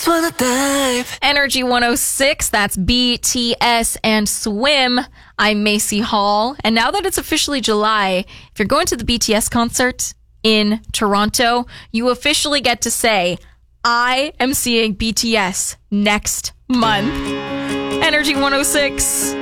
wanna dive. Energy 106, that's BTS and Swim. I'm Macy Hall. And now that it's officially July, if you're going to the BTS concert in Toronto, you officially get to say, I am seeing BTS next month. Energy 106.